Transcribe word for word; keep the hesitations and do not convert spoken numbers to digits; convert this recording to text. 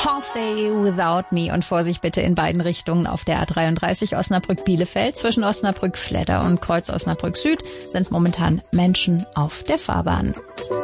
Say Without Me und Vorsicht bitte in beiden Richtungen auf der A dreiunddreißig Osnabrück-Bielefeld. Zwischen Osnabrück-Fledder und Kreuz Osnabrück Süd sind momentan Menschen auf der Fahrbahn.